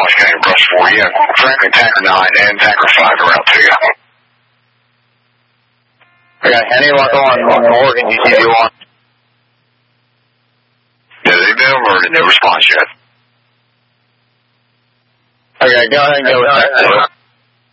Wallace County Brush 4. Yeah, Franklin Tanker 9 and Tanker 5 are out to you. I got Henny lock on Oregon GTV 1. Yeah, they've been alerted. No response yet. Okay, go ahead and go with that.